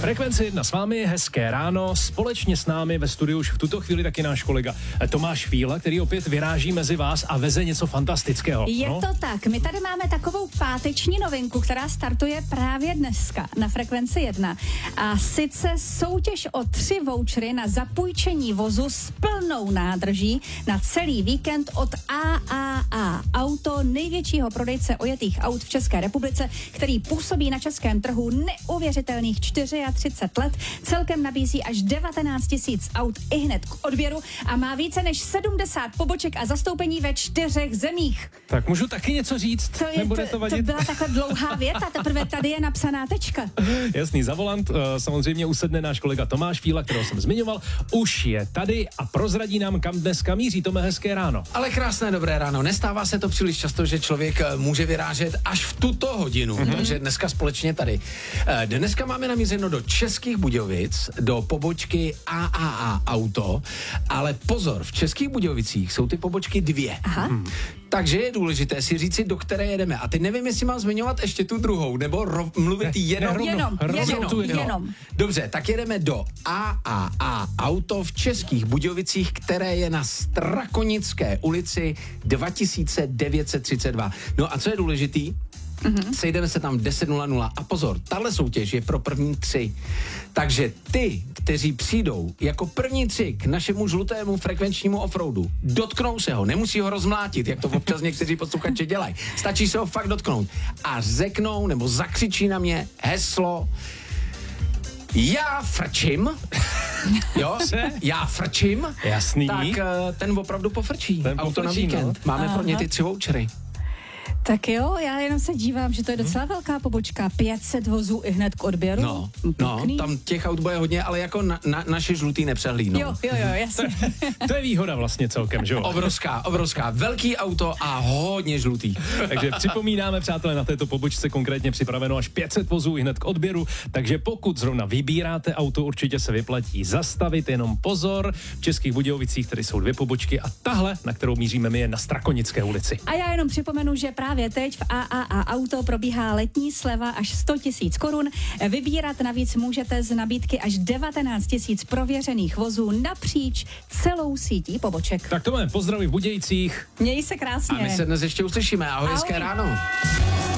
Frekvenci 1 s vámi, hezké ráno. Společně s námi ve studiu už v tuto chvíli taky náš kolega Tomáš Fíla, který opět vyráží mezi vás a veze něco fantastického. Je to tak. My tady máme takovou páteční novinku, která startuje právě dneska na Frekvenci 1. A sice soutěž o 3 vouchery na zapůjčení vozu s plnou nádrží na celý víkend od AAA Auto, největšího prodejce ojetých aut v České republice, který působí na českém trhu neuvěřitelných 34 let. Celkem nabízí až 19 000 aut ihned k odběru a má více než 70 poboček a zastoupení ve 4 zemích. Tak můžu taky něco říct? Nebude to vadit? To byla takhle dlouhá věta, teprve tady je napsaná tečka. Jasný, za volant samozřejmě usedne náš kolega Tomáš Fíla, kterého jsem zmiňoval. Už je tady a prozradí nám, kam dneska míří. Tome, hezké ráno. Ale krásné dobré ráno. Nestává se to příliš často, že člověk může vyrážet až v tuto hodinu. Takže dneska společně tady. Dneska máme namířeno do Českých Budějovic, do pobočky AAA Auto, ale pozor, v Českých Budějovicích jsou ty pobočky 2. Aha. Takže je důležité si říci, do které jedeme. A teď nevím, jestli mám zmiňovat ještě tu druhou, nebo mluvit jenom. Jenom. Dobře, tak jedeme do AAA Auto v Českých Budějovicích, které je na Strakonické ulici 2932. No a co je důležitý? Sejdeme se tam 10:00 a pozor, tahle soutěž je pro první 3. Takže ty, kteří přijdou jako první 3 k našemu žlutému frekvenčnímu offroadu, dotknou se ho, nemusí ho rozmlátit, jak to občas někteří posluchači dělají. Stačí se ho fakt dotknout a řeknou nebo zakřičí na mě heslo "Já frčím", jo, já frčím, Jasný. tak ten opravdu pofrčí. Ten Auto na pofrčí, víkend. Máme pro ně ty 3 vouchery. Tak jo, já jenom se dívám, že to je docela velká pobočka. 500 vozů ihned k odběru. No, Pěkný. tam těch aut bude hodně, ale jako naše žlutý nepřehlídnou. Jo, jasně. To je výhoda vlastně celkem, že jo? Obrovská. Velký auto a hodně žlutý. Takže připomínáme, přátelé, na této pobočce konkrétně připraveno až 500 vozů hned k odběru, takže pokud zrovna vybíráte auto, určitě se vyplatí zastavit, jenom pozor, v Českých Budějovicích tady jsou 2 pobočky a tahle, na kterou míříme my, je na Strakonické ulici. A já jenom připomenu, že právě teď v AAA Auto probíhá letní sleva až 100 000 korun. Vybírat navíc můžete z nabídky až 19 000 prověřených vozů napříč celou sítí poboček. Tak to máme, pozdraví v Budějcích. Měj se krásně. A my se dnes ještě uslyšíme. Ahoj, hezké ráno.